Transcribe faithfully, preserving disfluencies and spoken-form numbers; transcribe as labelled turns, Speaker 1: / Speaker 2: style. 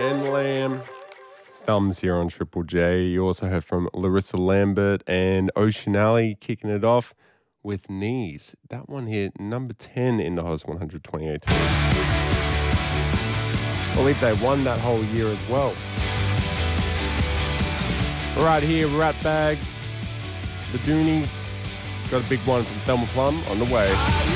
Speaker 1: and Lamb. Thumbs here on Triple J. You also heard from Larissa Lambert and Ocean Alley kicking it off with Knees. That one here, number ten in the Hot one hundred twenty eighteen. I believe they won that whole year as well. Right here, Rat Bags, The Doonies. Got a big one from Thelma Plum on the way.